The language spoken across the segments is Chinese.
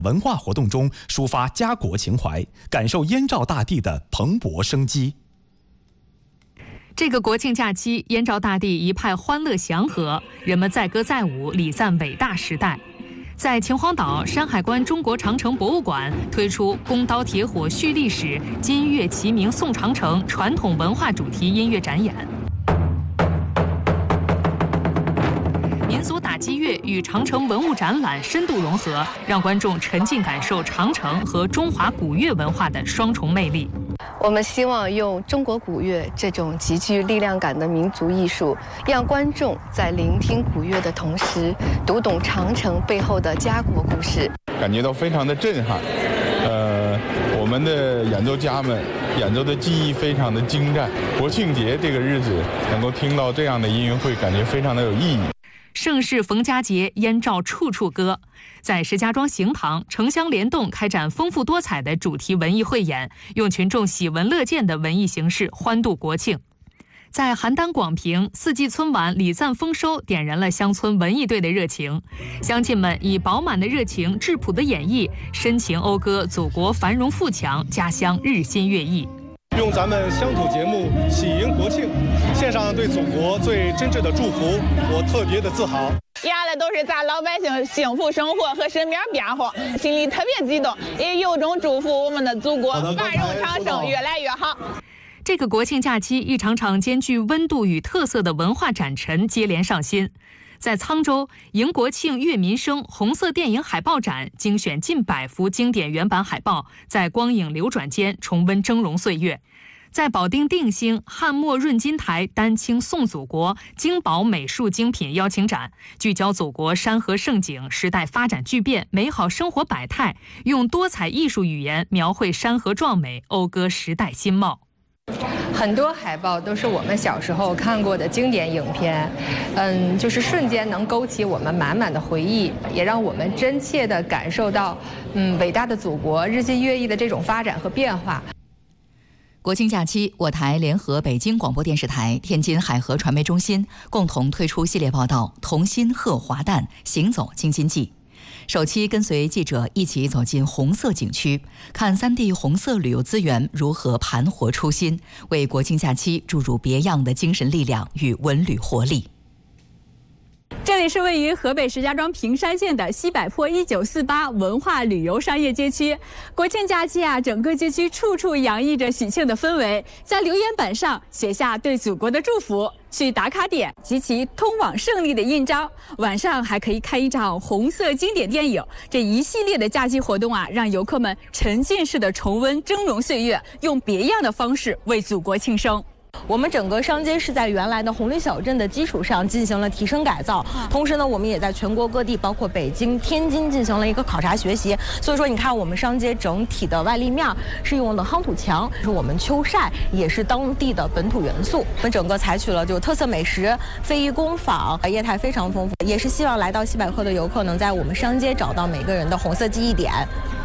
文化活动中抒发家国情怀，感受燕赵大地的蓬勃生机。 这个国庆假期，燕赵大地一派欢乐祥和，人们载歌载舞，礼赞伟大时代。在秦皇岛山海关中国长城博物馆推出“弓刀铁火续历史，金乐齐鸣颂长城”传统文化主题音乐展演。民族打击乐与长城文物展览深度融合，让观众沉浸感受长城和中华古乐文化的双重魅力。 我们希望用中国古乐这种极具力量感的民族艺术，让观众在聆听古乐的同时，读懂长城背后的家国故事， 感觉到非常的震撼。我们的演奏家们演奏的技艺非常的精湛。国庆节这个日子能够听到这样的音乐会，感觉非常的有意义。 盛世逢佳节，燕赵处处歌。在石家庄行堂，城乡联动开展丰富多彩的主题文艺汇演，用群众喜闻乐见的文艺形式欢度国庆。在邯郸广平，四季春晚礼赞丰收，点燃了乡村文艺队的热情。乡亲们以饱满的热情、质朴的演绎，深情讴歌祖国繁荣富强，家乡日新月异。 用咱们乡土节目喜迎国庆，献上对祖国最真挚的祝福，我特别的自豪。 演的都是咱老百姓幸福生活和身边变化，心里特别激动，也有种祝福我们的祖国繁荣昌盛，越来越好。 这个国庆假期，一场场兼具温度与特色的文化展陈接连上新。在沧州，迎国庆悦民生红色电影海报展精选近100幅经典原版海报，在光影流转间重温峥嵘岁月。在保定定兴汉末润金台丹青宋祖国精宝美术精品邀请展，聚焦祖国山河盛景、时代发展巨变、美好生活百态，用多彩艺术语言描绘山河壮美，讴歌时代新貌。 很多海报都是我们小时候看过的经典影片，就是瞬间能勾起我们满满的回忆，也让我们真切地感受到，伟大的祖国日新月异的这种发展和变化。 国庆假期，我台联合北京广播电视台、天津海河传媒中心共同推出系列报道《同心贺华诞，行走京津冀》。首期跟随记者一起走进红色景区，看3地红色旅游资源如何盘活初心，为国庆假期注入别样的精神力量与文旅活力。 这里是位于河北石家庄平山县的西柏坡1948文化旅游商业街区。国庆假期整个街区处处洋溢着喜庆的氛围，在留言板上写下对祖国的祝福，去打卡点及其通往胜利的印章。晚上还可以看一场红色经典电影。这一系列的假期活动让游客们沉浸式的重温峥嵘岁月，用别样的方式为祖国庆生。 我们整个商街是在原来的红绿小镇的基础上进行了提升改造，同时呢，我们也在全国各地，包括北京、天津进行了一个考察学习。所以说，你看我们商街整体的外立面是用的夯土墙，是我们秋晒也是当地的本土元素。我们整个采取了就特色美食、非遗工坊，业态非常丰富，也是希望来到西柏坡的游客能在我们商街找到每个人的红色记忆点。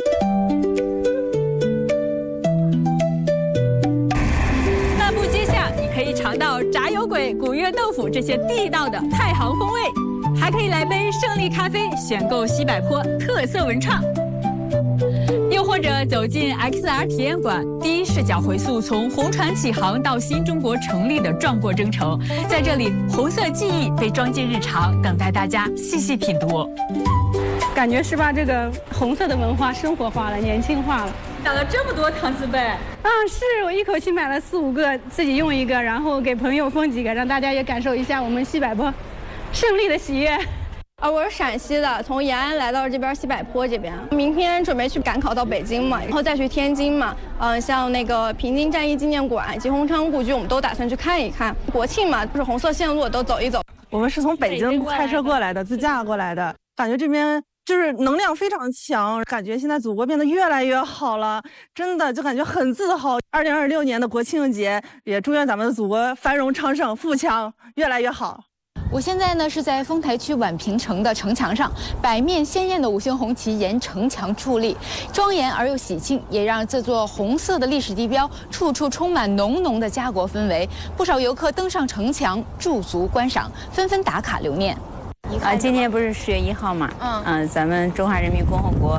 可以尝到炸油粿、古越豆腐这些地道的太行风味，还可以来杯胜利咖啡，选购西柏坡特色文创。又或者走进 XR 体验馆，第一视角回溯从红船起航到新中国成立的壮阔征程，在这里红色记忆被装进日常，等待大家细细品读。 感觉是把这个红色的文化生活化了、年轻化了。 买了这么多搪瓷杯是我一口气买了4、5个，自己用一个，然后给朋友分几个，让大家也感受一下我们西柏坡胜利的喜悦。 我是陕西的，从延安来到这边西柏坡这边，明天准备去赶考到北京嘛，然后再去天津嘛。像那个平津战役纪念馆、吉鸿昌故居，我们都打算去看一看。国庆嘛，就是红色线路都走一走。 我们是从北京开车过来的，自驾过来的，感觉这边就是能量非常强，感觉现在祖国变得越来越好了，真的就感觉很自豪。2026年的国庆节，也祝愿咱们的祖国繁荣昌盛、富强，越来越好。 我现在呢是在丰台区宛平城的城墙上，百面鲜艳的5星红旗沿城墙矗立，庄严而又喜庆，也让这座红色的历史地标处处充满浓浓的家国氛围。不少游客登上城墙驻足观赏，纷纷打卡留念。 今天不是10月1号嘛？咱们中华人民共和国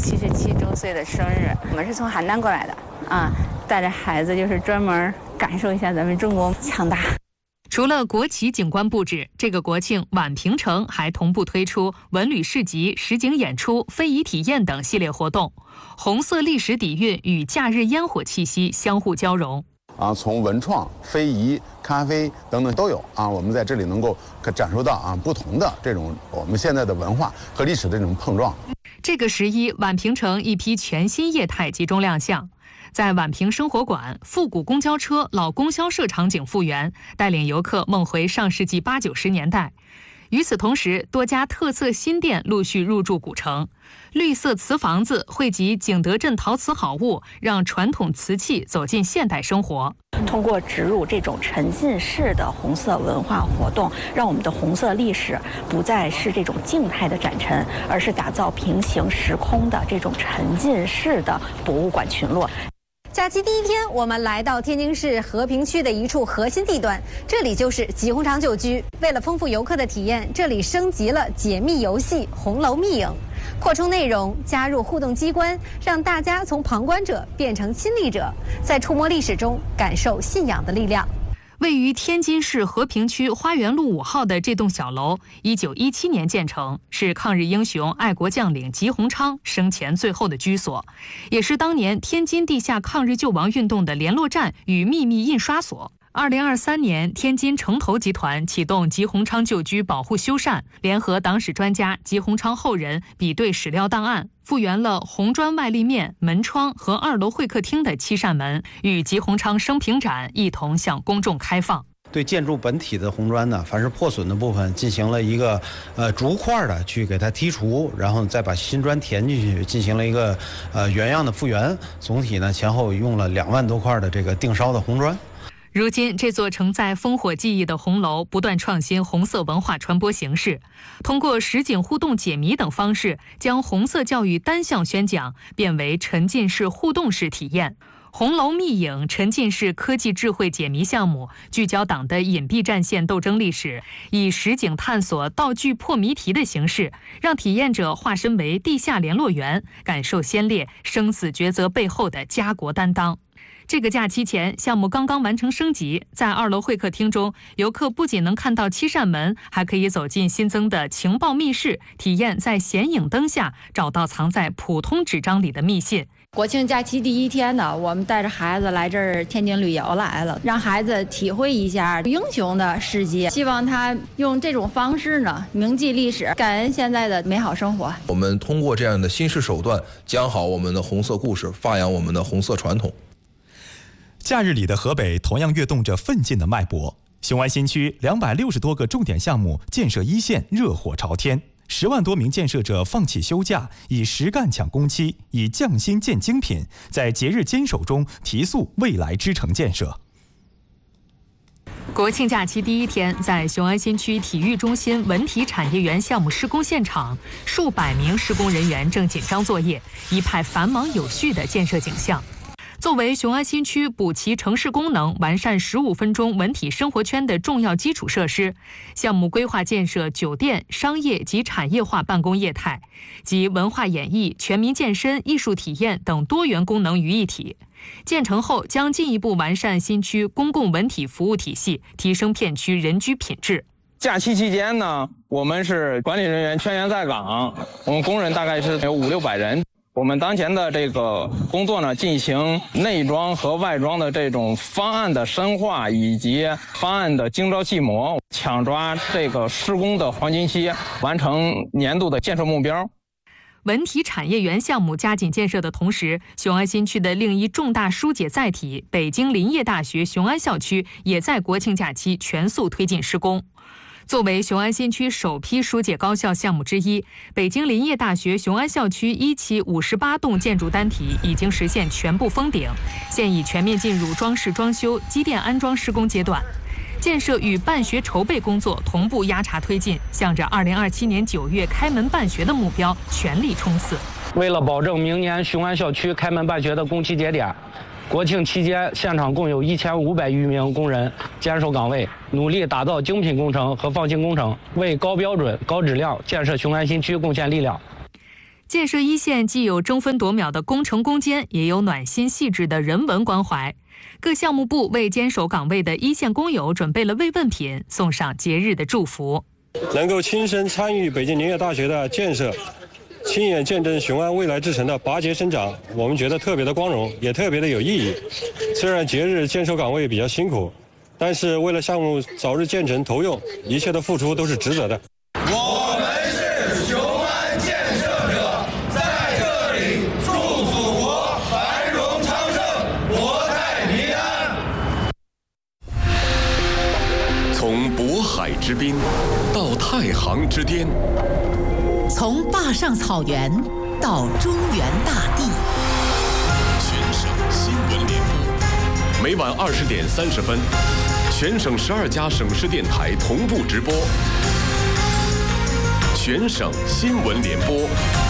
77周岁的生日，我们是从邯郸过来的带着孩子就是专门感受一下咱们中国强大。 除了国旗景观布置，这个国庆宛平城还同步推出文旅市集、实景演出、非遗体验等系列活动，红色历史底蕴与假日烟火气息相互交融。 从文创、非遗、咖啡等等都有我们在这里能够感受到不同的这种我们现在的文化和历史的这种碰撞。 这个11，宛平城一批全新业态集中亮相。在宛平生活馆，复古公交车、老供销社场景复原，带领游客梦回上世纪80、90年代。与此同时，多家特色新店陆续入驻古城，绿色瓷房子汇集景德镇陶瓷好物，让传统瓷器走进现代生活。 通过植入这种沉浸式的红色文化活动，让我们的红色历史不再是这种静态的展陈，而是打造平行时空的这种沉浸式的博物馆群落。 假期第一天，我们来到天津市和平区的一处核心地段，这里就是吉鸿昌旧居。为了丰富游客的体验，这里升级了解密游戏《红楼密影》，扩充内容，加入互动机关，让大家从旁观者变成亲历者，在触摸历史中感受信仰的力量。 位于天津市和平区花园路5号的这栋小楼，1917年建成，是抗日英雄、爱国将领吉鸿昌生前最后的居所，也是当年天津地下抗日救亡运动的联络站与秘密印刷所。2023年，天津城投集团启动吉鸿昌旧居保护修缮，联合党史专家、吉鸿昌后人比对史料档案，复原了红砖外立面、门窗和2楼会客厅的7扇门，与吉鸿昌生平展一同向公众开放。 对建筑本体的红砖呢，凡是破损的部分进行了一个逐块的去给它剔除，然后再把新砖填进去，进行了一个原样的复原。总体呢前后用了2万多块的这个定烧的红砖。 如今，这座承载烽火记忆的红楼不断创新红色文化传播形式，通过实景互动解谜等方式，将红色教育单向宣讲变为沉浸式互动式体验。红楼密影沉浸式科技智慧解谜项目，聚焦党的隐蔽战线斗争历史，以实景探索、道具破谜题的形式，让体验者化身为地下联络员，感受先烈生死抉择背后的家国担当。这个假期前，项目刚刚完成升级，在2楼会客厅中，游客不仅能看到7扇门，还可以走进新增的情报密室，体验在显影灯下找到藏在普通纸张里的密信。 国庆假期第一天呢，我们带着孩子来这儿天津旅游来了，让孩子体会一下英雄的世界，希望他用这种方式呢铭记历史，感恩现在的美好生活。 我们通过这样的新式手段，讲好我们的红色故事，发扬我们的红色传统。 假日里的河北同样跃动着奋进的脉搏。雄安新区260多个重点项目建设一线热火朝天，10万多名建设者放弃休假，以实干抢工期，以匠心见精品，在节日坚守中提速未来之城建设。 国庆假期第一天，在雄安新区体育中心文体产业园项目施工现场，数百名施工人员正紧张作业，一派繁忙有序的建设景象。作为雄安新区补齐城市功能、完善15分钟文体生活圈的重要基础设施，项目规划建设酒店、商业及产业化办公业态，集文化演艺、全民健身、艺术体验等多元功能于一体。建成后，将进一步完善新区公共文体服务体系，提升片区人居品质。 假期期间呢，我们是管理人员全员在岗，我们工人大概是有500-600人。我们当前的这个工作呢，进行内装和外装的这种方案的深化，以及方案的精招细磨，抢抓这个施工的黄金期，完成年度的建设目标。 文体产业园项目加紧建设的同时，雄安新区的另一重大疏解载体北京林业大学雄安校区也在国庆假期全速推进施工。作为雄安新区首批疏解高校项目之一，北京林业大学雄安校区1期58栋建筑单体已经实现全部封顶，现已全面进入装饰装修、机电安装施工阶段。建设与办学筹备工作同步压茬推进，向着2027年9月开门办学的目标全力冲刺。 为了保证明年雄安校区开门办学的工期节点， 国庆期间，现场共有1500余名工人坚守岗位，努力打造精品工程和放心工程，为高标准、高质量建设雄安新区贡献力量。 建设一线既有争分夺秒的工程攻坚，也有暖心细致的人文关怀。各项目部为坚守岗位的一线工友准备了慰问品，送上节日的祝福。 能够亲身参与北京林业大学的建设，亲眼见证雄安未来之城的拔节生长，我们觉得特别的光荣，也特别的有意义。虽然节日坚守岗位比较辛苦，但是为了项目早日建成投用，一切的付出都是值得的。 我们是雄安建设者，在这里祝祖国繁荣昌盛，国泰民安。 从渤海之滨到太行之巅， 从坝上草原到中原大地， 全省新闻联播，每晚20点30分，全省12家省市电台同步直播。全省新闻联播。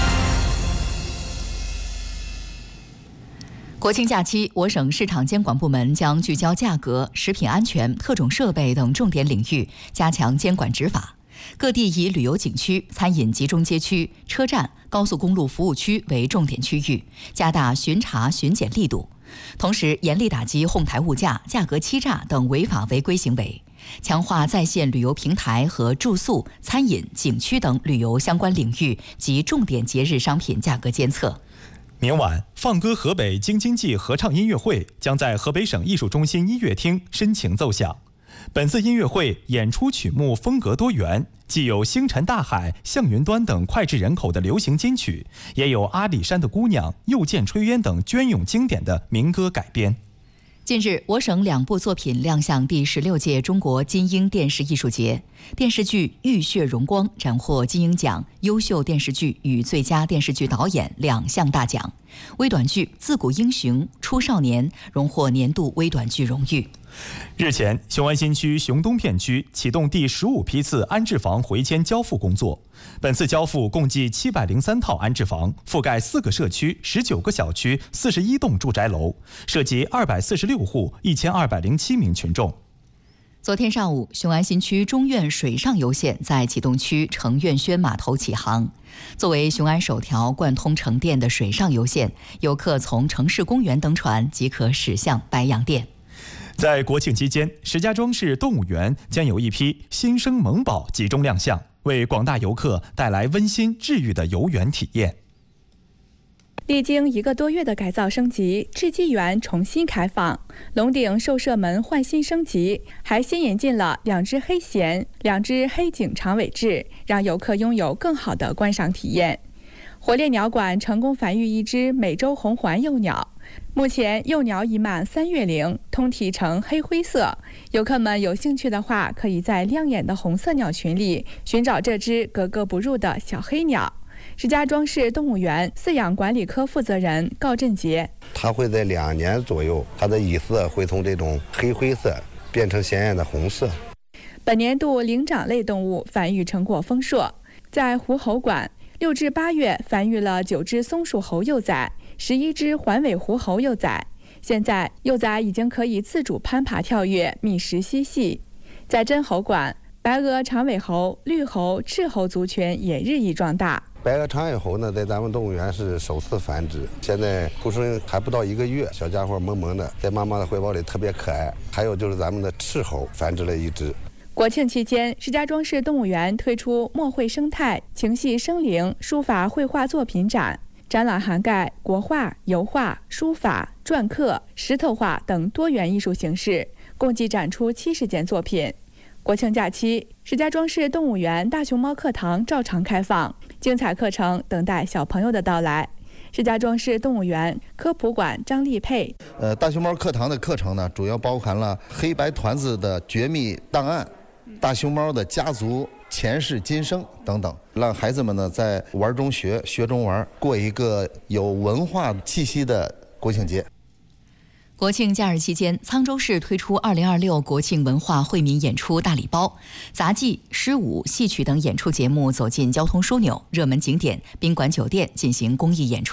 国庆假期，我省市场监管部门将聚焦价格、食品安全、特种设备等重点领域，加强监管执法。各地以旅游景区、餐饮集中街区、车站、高速公路服务区为重点区域，加大巡查巡检力度，同时严厉打击哄抬物价、价格欺诈等违法违规行为，强化在线旅游平台和住宿、餐饮、景区等旅游相关领域及重点节日商品价格监测。 明晚，放歌河北京津冀合唱音乐会将在河北省艺术中心音乐厅深情奏响。本次音乐会演出曲目风格多元，既有星辰大海、向云端等脍炙人口的流行金曲，也有阿里山的姑娘、又见炊烟等隽永经典的民歌改编。 近日，我省2部作品亮相第16届中国金鹰电视艺术节，电视剧《浴血荣光》斩获金鹰奖优秀电视剧与最佳电视剧导演2项大奖，微短剧《自古英雄出少年》荣获年度微短剧荣誉。 日前，雄安新区雄东片区启动第15批次安置房回迁交付工作。本次交付共计703套安置房，覆盖4个社区、19个小区、41栋住宅楼，涉及246户、1207名群众。 昨天上午，雄安新区中院水上游线在启动区程苑轩码头起航。作为雄安首条贯通城店的水上游线，游客从城市公园登船即可驶向白洋淀。 在国庆期间，石家庄市动物园将有一批新生萌宝集中亮相，为广大游客带来温馨治愈的游园体验。 历经1个多月的改造升级，雉鸡园重新开放，龙顶兽舍门换新升级，还新引进了2只黑鹇、2只黑颈长尾雉，让游客拥有更好的观赏体验。火烈鸟馆成功繁育1只美洲红环幼鸟，目前幼鸟已满3月龄，通体呈黑灰色。游客们有兴趣的话，可以在亮眼的红色鸟群里寻找这只格格不入的小黑鸟。石家庄市动物园饲养管理科负责人高振杰， 它会在2年左右，它的羽色会从这种黑灰色变成鲜艳的红色。 本年度灵长类动物繁育成果丰硕，在狐猴馆6至8月繁育了9只松鼠猴幼崽，11只环尾狐猴幼崽。现在幼崽已经可以自主攀爬跳跃、觅食嬉戏。在真猴馆，白额长尾猴、绿猴、赤猴族群也日益壮大。 白额长尾猴呢，在咱们动物园是首次繁殖，现在出生还不到1个月，小家伙萌萌的，在妈妈的怀抱里特别可爱。还有就是咱们的赤猴繁殖了1只。 国庆期间，石家庄市动物园推出墨绘生态、情系生灵书法绘画作品展，展览涵盖国画、油画、书法、篆刻、石头画等多元艺术形式，共计展出70件作品。国庆假期，石家庄市动物园大熊猫课堂照常开放，精彩课程等待小朋友的到来。石家庄市动物园科普馆张丽佩， 大熊猫课堂的课程呢，主要包含了黑白团子的绝密档案、大熊猫的家族前世今生等等，让孩子们呢在玩中学，学中玩，过一个有文化气息的国庆节。 国庆假日期间，沧州市推出2026国庆文化惠民演出大礼包，杂技、诗舞、戏曲等演出节目走进交通枢纽、热门景点、宾馆酒店进行公益演出。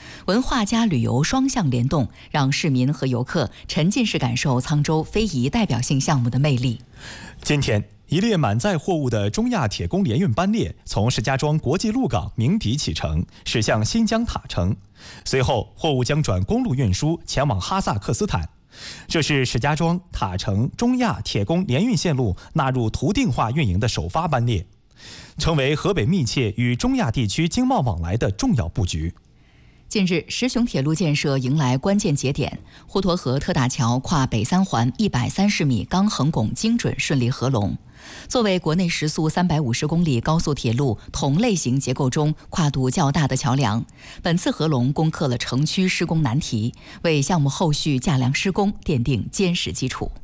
文化加旅游双向联动，让市民和游客沉浸式感受沧州非遗代表性项目的魅力。 今天，一列满载货物的中亚铁工联运班列从石家庄国际陆港鸣笛启程，驶向新疆塔城。随后，货物将转公路运输前往哈萨克斯坦。这是石家庄、塔城、中亚铁工联运线路纳入图定化运营的首发班列，成为河北密切与中亚地区经贸往来的重要布局。 近日，石雄铁路建设迎来关键节点，滹沱河特大桥跨北三环130米钢横拱精准顺利合龙。作为国内时速350公里高速铁路同类型结构中跨度较大的桥梁，本次合龙攻克了城区施工难题，为项目后续架梁施工奠定坚实基础。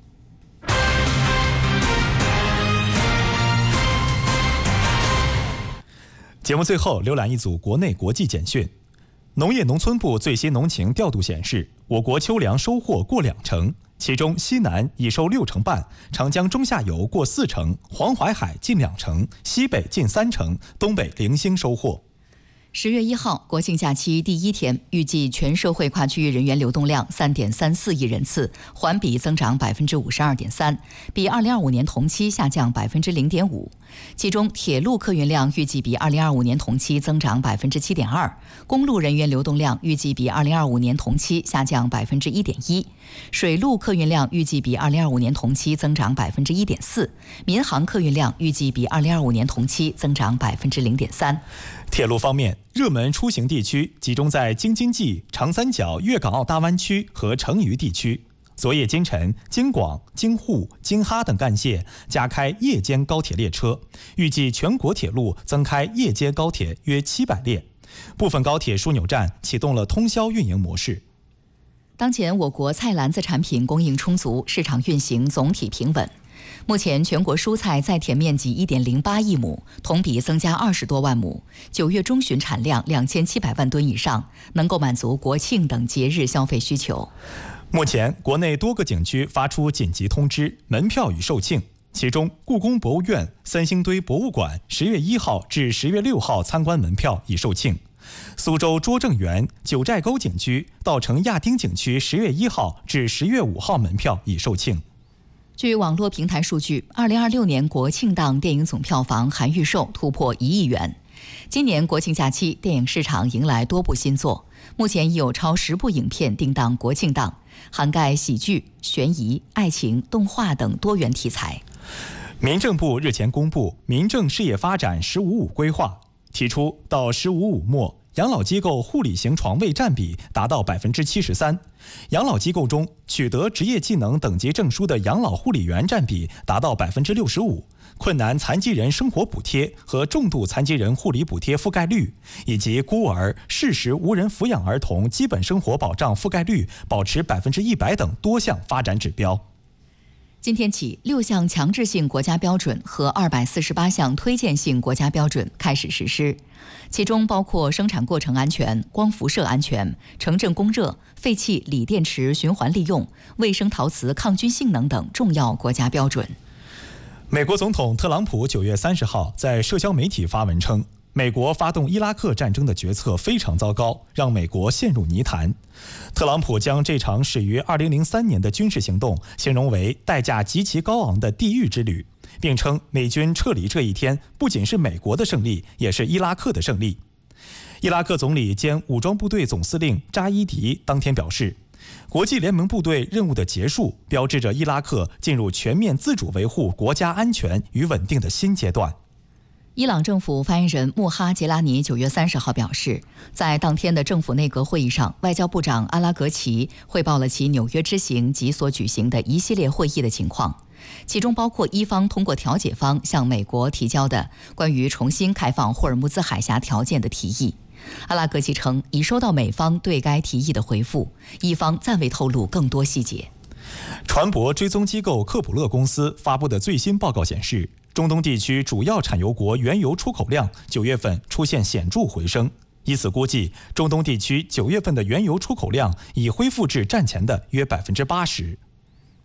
节目最后浏览一组国内国际简讯。农业农村部最新农情调度显示，我国秋粮收获过2成，其中西南已收6成半，长江中下游过4成，黄淮海近2成，西北近3成，东北零星收获。 10月1号，国庆假期第1天，预计全社会跨区域人员流动量3.34亿人次，环比增长52.3%，比2025年同期下降0.5%。其中，铁路客运量预计比2025年同期增长7.2%，公路人员流动量预计比2025年同期下降1.1%，水路客运量预计比2025年同期增长1.4%，民航客运量预计比2025年同期增长0.3%。 铁路方面，热门出行地区集中在京津冀、长三角、粤港澳大湾区和成渝地区。昨夜今晨，京广、京沪、京哈等干线加开夜间高铁列车，预计全国铁路增开夜间高铁约700列，部分高铁枢纽站启动了通宵运营模式。 当前，我国菜篮子产品供应充足，市场运行总体平稳。目前，全国蔬菜在田面积1.08亿亩，同比增加20多万亩，9月中旬产量2700万吨以上，能够满足国庆等节日消费需求。 目前，国内多个景区发出紧急通知，门票已售罄。其中，故宫博物院、三星堆博物馆10月1号至10月6号参观门票已售罄。苏州拙政园、九寨沟景区、稻城亚丁景区10月1号至10月5号门票已售罄。 据网络平台数据，2026年国庆档电影总票房含预售突破1亿元。今年国庆假期，电影市场迎来多部新作，目前已有超10部影片定档国庆档，涵盖喜剧、悬疑、爱情、动画等多元题材。 民政部日前公布民政事业发展“15+5”规划，提出到“15+5”末，养老机构护理型床位占比达到73%，养老机构中取得职业技能等级证书的养老护理员占比达到65%，困难残疾人生活补贴和重度残疾人护理补贴覆盖率，以及孤儿、适时无人抚养儿童基本生活保障覆盖率保持100%等多项发展指标。 今天起，6项强制性国家标准和248项推荐性国家标准开始实施，其中包括生产过程安全、光辐射安全、城镇供热、废弃锂电池循环利用、卫生陶瓷抗菌性能等重要国家标准。 美国总统特朗普9月30号在社交媒体发文称，美国发动伊拉克战争的决策非常糟糕，让美国陷入泥潭。特朗普将这场始于2003年的军事行动形容为代价极其高昂的地狱之旅，并称美军撤离这一天不仅是美国的胜利，也是伊拉克的胜利。伊拉克总理兼武装部队总司令扎伊迪当天表示，国际联盟部队任务的结束标志着伊拉克进入全面自主维护国家安全与稳定的新阶段。 伊朗政府发言人穆哈杰拉尼9月30号表示，在当天的政府内阁会议上，外交部长阿拉格齐汇报了其纽约之行及所举行的一系列会议的情况，其中包括伊方通过调解方向美国提交的关于重新开放霍尔木兹海峡条件的提议。阿拉格齐称已收到美方对该提议的回复，伊方暂未透露更多细节。 船舶追踪机构科普勒公司发布的最新报告显示，中东地区主要产油国原油出口量9月份出现显著回升，以此估计，中东地区9月份的原油出口量已恢复至战前的约80%。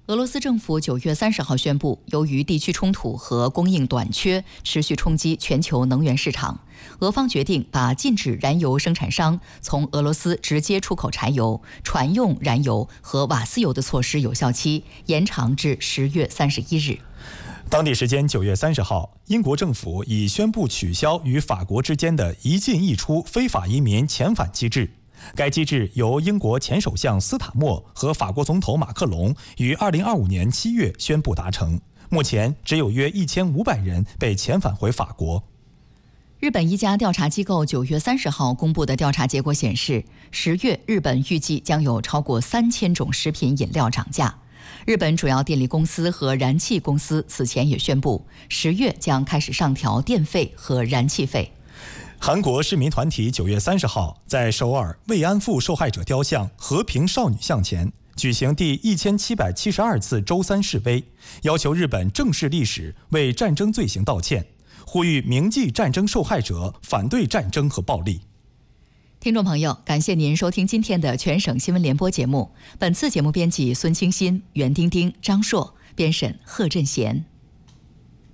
俄罗斯政府9月30号宣布，由于地区冲突和供应短缺持续冲击全球能源市场，俄方决定把禁止燃油生产商从俄罗斯直接出口柴油、船用燃油和瓦斯油的措施有效期延长至10月31日。 当地时间9月30号，英国政府已宣布取消与法国之间的一进一出非法移民遣返机制。该机制由英国前首相斯塔默和法国总统马克龙于2025年7月宣布达成，目前只有约1500人被遣返回法国。 日本一家调查机构9月30号公布的调查结果显示，10月日本预计将有超过3000种食品饮料涨价。日本主要电力公司和燃气公司此前也宣布，10月将开始上调电费和燃气费。 韩国市民团体9月30号在首尔慰安妇受害者雕像和平少女像前举行第1772次周三示威，要求日本正视历史，为战争罪行道歉，呼吁铭记战争受害者，反对战争和暴力。 听众朋友，感谢您收听今天的全省新闻联播节目。本次节目编辑孙清新、袁丁丁、张硕，编审贺振贤。